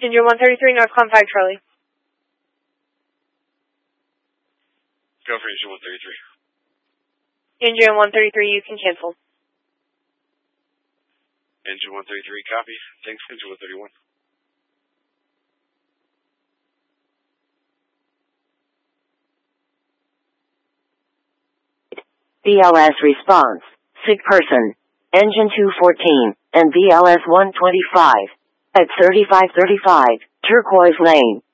Engine 133, Northcom 5 Charlie. Go for Engine 133. Engine 133, you can cancel. Engine 133, copy. Thanks, Engine 131. BLS response. Sick person. Engine 214 and BLS 125 at 3535 Turquoise Lane.